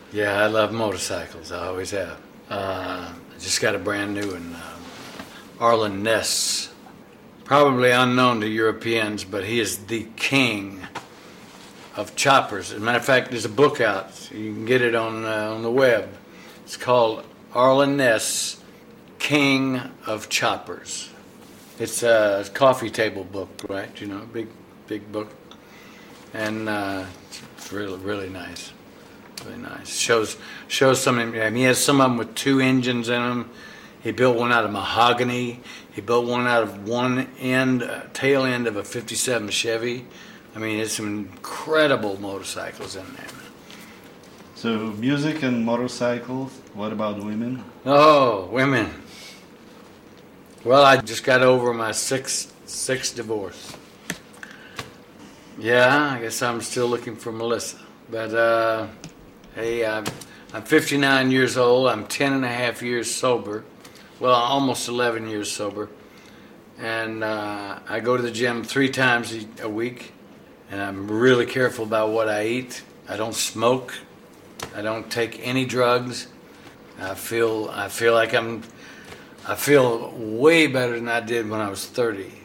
Yeah, I love motorcycles. I always have. I just got a brand new one, Arlen Ness. Probably unknown to Europeans, but he is the king of choppers. As a matter of fact, there's a book out. You can get it on the web. It's called Arlen Ness, King of Choppers. It's a coffee table book, right? You know, big book, and it's really nice. Really nice. Shows some. I mean, he has some of them with two engines in them. He built one out of mahogany. He built one out of one end, tail end of a '57 Chevy. I mean, it's some incredible motorcycles in there. So music and motorcycles. What about women? Oh, women. Well, I just got over my sixth divorce. Yeah, I guess I'm still looking for Melissa. But hey, I'm 59 years old. I'm 10 and a half years sober. Well, almost 11 years sober. And I go to the gym 3 times a week. And I'm really careful about what I eat. I don't smoke. I don't take any drugs. I feel way better than I did when I was 30.